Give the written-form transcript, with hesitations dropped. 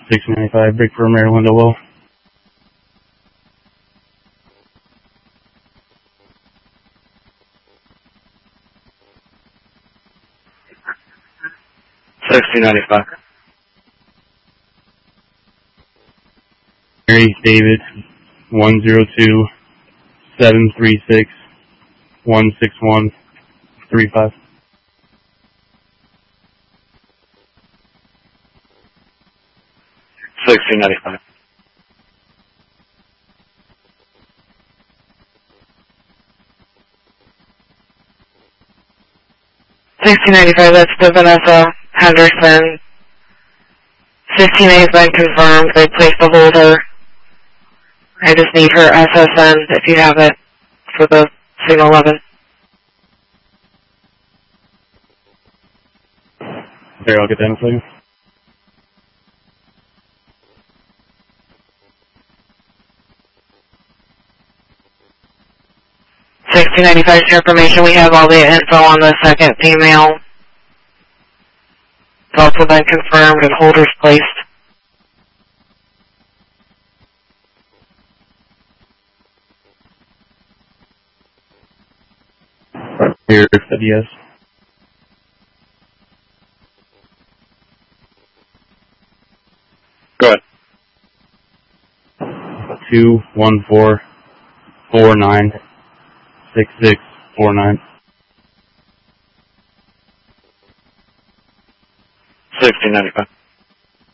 695, break for Maryland, Will. Mary David 102-736-16135. 1695. That's the Vanessa Henderson. 15A has been confirmed. They placed the holder. I just need her SSN, if you have it, for the Signal 11. There, I'll get that in a second. $16.95 information. We have all the info on the second female. It's also been confirmed and holders placed. Here, said yes. Go ahead. 214-49-6649. 1695.